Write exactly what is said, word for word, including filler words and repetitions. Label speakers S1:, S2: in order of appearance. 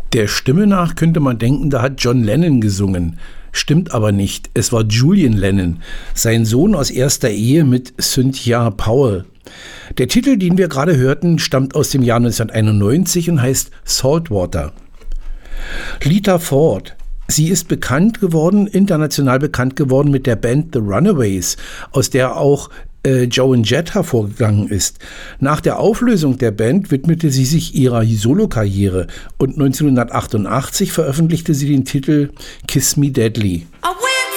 S1: Der Stimme nach könnte man denken, da hat John Lennon gesungen. Stimmt aber nicht. Es war Julian Lennon, sein Sohn aus erster Ehe mit Cynthia Powell. Der Titel, den wir gerade hörten, stammt aus dem Jahr neunzehnhunderteinundneunzig und heißt Saltwater. Lita Ford. Sie ist bekannt geworden, international bekannt geworden mit der Band The Runaways, aus der auch äh, Joan Jett hervorgegangen ist. Nach der Auflösung der Band widmete sie sich ihrer Solokarriere und neunzehnhundertachtundachtzig veröffentlichte sie den Titel Kiss Me Deadly.
S2: Oh,